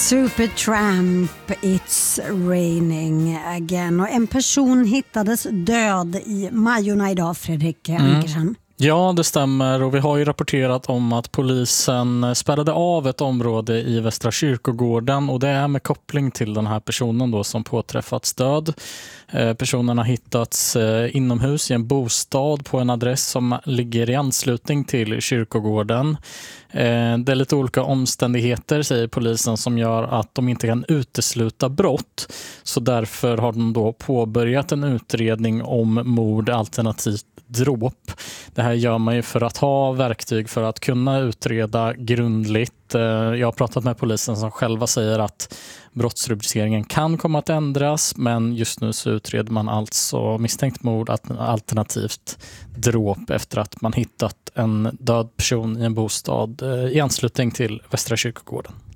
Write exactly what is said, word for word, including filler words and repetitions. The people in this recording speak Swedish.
Supertramp, It's Raining Again. Och en person hittades död i Majorna idag, Fredrik Ankersen. Mm. Ja, det stämmer, och vi har ju rapporterat om att polisen spärrade av ett område i Västra Kyrkogården, och det är med koppling till den här personen då som påträffats död. Eh, personen har hittats eh, inomhus i en bostad på en adress som ligger i anslutning till kyrkogården. Eh, det är lite olika omständigheter, säger polisen, som gör att de inte kan utesluta brott. Så därför har de då påbörjat en utredning om mord alternativt dråp. Det här gör man ju för att ha verktyg för att kunna utreda grundligt. Jag har pratat med polisen som själva säger att brottsrubriceringen kan komma att ändras, men just nu så utreder man alltså misstänkt mord alternativt dråp efter att man hittat en död person i en bostad i anslutning till Västra Kyrkogården.